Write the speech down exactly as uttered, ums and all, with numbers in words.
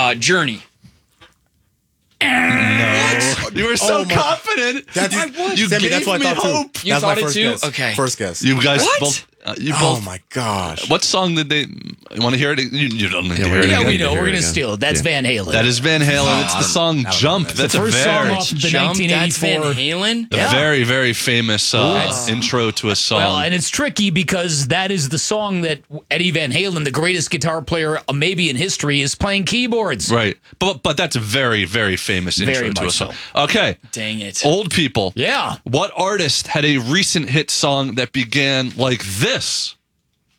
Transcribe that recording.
Uh, Journey. No. You were so Oh my- confident. That's, you you gave that's what me I thought hope. too. You That's thought my it first too? guess. Okay. First guess. You guys What? both. Uh, you oh both. my gosh. What song did they? You want to hear it? You, you don't need to hear it. Yeah, again. we know. Hear We're it going to again. steal it. That's Van Halen. That is Van Halen. It's the song I don't "Jump." know. That's the a first very, song off the Jump. nineteen That's Van eighty-four. Halen. a Yeah. very, very famous uh, intro to a song. Well, and it's tricky because that is the song that Eddie Van Halen, the greatest guitar player uh, maybe in history, is playing keyboards. right, but but that's a very, very famous Very intro to a much song. so. Okay, Dang it. old people. Yeah. What artist had a recent hit song that began like this?